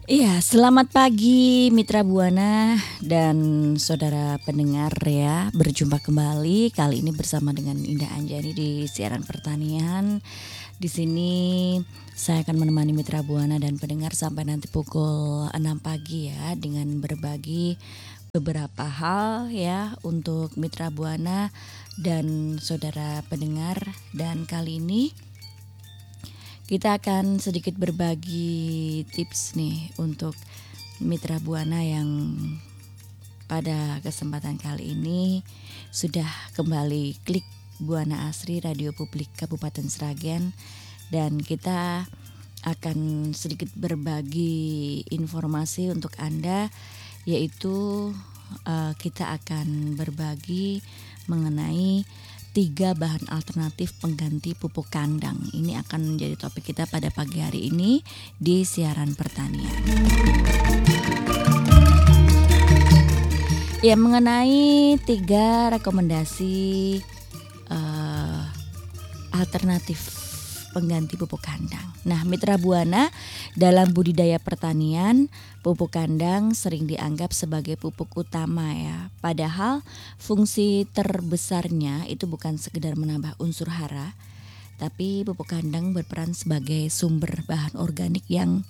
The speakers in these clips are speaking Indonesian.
Iya, selamat pagi Mitra Buana dan saudara pendengar ya. Berjumpa kembali kali ini bersama dengan Indah Anjani di siaran pertanian. Di sini saya akan menemani Mitra Buana dan pendengar sampai nanti pukul 6 pagi ya dengan berbagi beberapa hal ya untuk Mitra Buana dan saudara pendengar. Dan kali ini kita akan sedikit berbagi tips nih untuk Mitra Buana yang pada kesempatan kali ini sudah kembali klik Buana Asri Radio Publik Kabupaten Sragen, dan kita akan sedikit berbagi informasi untuk Anda, yaitu kita akan berbagi mengenai 3 bahan alternatif pengganti pupuk kandang. Ini akan menjadi topik kita pada pagi hari ini di siaran pertanian. Ya, mengenai 3 rekomendasi alternatif pengganti pupuk kandang. Nah, Mitra Buana, dalam budidaya pertanian, pupuk kandang sering dianggap sebagai pupuk utama ya. Padahal fungsi terbesarnya itu bukan sekedar menambah unsur hara, tapi pupuk kandang berperan sebagai sumber bahan organik yang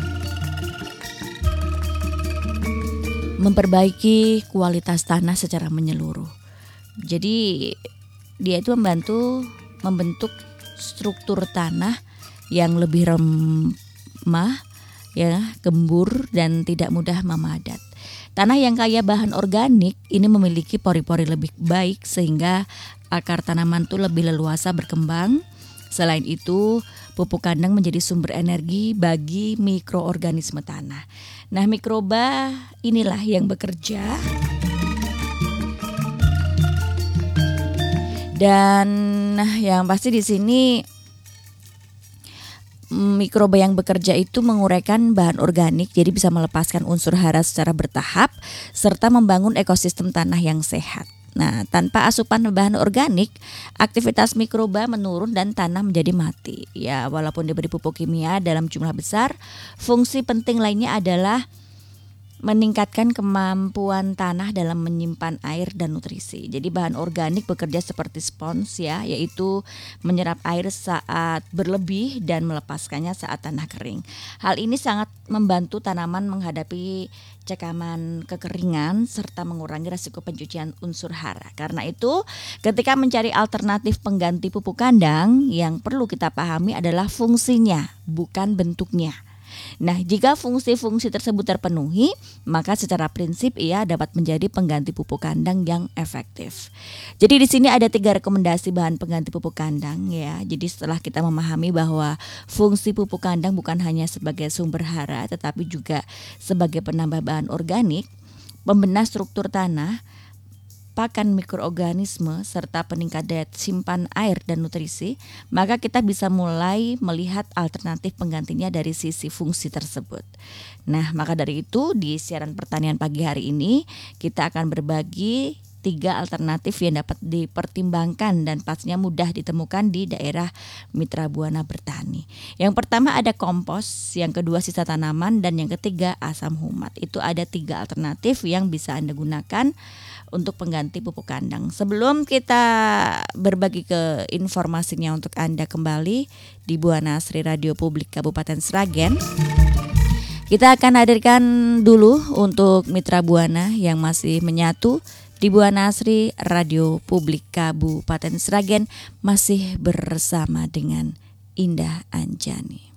memperbaiki kualitas tanah secara menyeluruh. Jadi dia itu membentuk struktur tanah yang lebih remah ya, gembur dan tidak mudah memadat. Tanah yang kaya bahan organik ini memiliki pori-pori lebih baik sehingga akar tanaman tuh lebih leluasa berkembang. Selain itu, pupuk kandang menjadi sumber energi bagi mikroorganisme tanah. Nah, mikroba inilah yang bekerja dan yang pasti di sini mikroba yang bekerja itu menguraikan bahan organik, jadi bisa melepaskan unsur hara secara bertahap serta membangun ekosistem tanah yang sehat. Nah, tanpa asupan bahan organik, aktivitas mikroba menurun dan tanah menjadi mati. Ya, walaupun diberi pupuk kimia dalam jumlah besar, fungsi penting lainnya adalah meningkatkan kemampuan tanah dalam menyimpan air dan nutrisi. Jadi bahan organik bekerja seperti spons ya, yaitu menyerap air saat berlebih dan melepaskannya saat tanah kering. Hal ini sangat membantu tanaman menghadapi cekaman kekeringan serta mengurangi risiko pencucian unsur hara. Karena itu, ketika mencari alternatif pengganti pupuk kandang, yang perlu kita pahami adalah fungsinya, bukan bentuknya. Nah, jika fungsi-fungsi tersebut terpenuhi, maka secara prinsip ia dapat menjadi pengganti pupuk kandang yang efektif. Jadi di sini ada 3 rekomendasi bahan pengganti pupuk kandang ya. Jadi setelah kita memahami bahwa fungsi pupuk kandang bukan hanya sebagai sumber hara, tetapi juga sebagai penambah bahan organik, pembenah struktur tanah, pakan mikroorganisme, serta peningkat daya simpan air dan nutrisi, maka kita bisa mulai melihat alternatif penggantinya dari sisi fungsi tersebut. Nah, maka dari itu di siaran pertanian pagi hari ini kita akan berbagi 3 alternatif yang dapat dipertimbangkan dan pastinya mudah ditemukan di daerah Mitra Buana bertani. Yang pertama ada kompos, yang kedua sisa tanaman, dan yang ketiga asam humat. Itu ada 3 alternatif yang bisa Anda gunakan untuk pengganti pupuk kandang. Sebelum kita berbagi ke informasinya untuk Anda kembali di Buana Asri Radio Publik Kabupaten Sragen, kita akan hadirkan dulu untuk Mitra Buana yang masih menyatu di Buana Asri Radio Publik Kabupaten Sragen, masih bersama dengan Indah Anjani.